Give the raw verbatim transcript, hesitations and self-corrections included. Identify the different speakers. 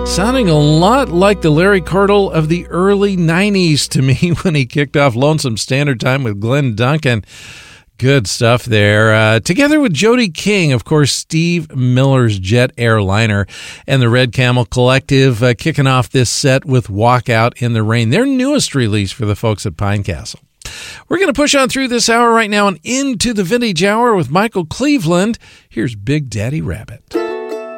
Speaker 1: Sounding a lot like the Larry Cardle of the early nineties to me when he kicked off Lonesome Standard Time with Glenn Duncan. Good stuff there. Uh, together with Jody King, of course, Steve Miller's Jet Airliner and the Red Camel Collective uh, kicking off this set with Walk Out in the Rain, their newest release for the folks at Pine Castle. We're going to push on through this hour right now and into the Vintage Hour with Michael Cleveland. Here's Big Daddy Rabbit.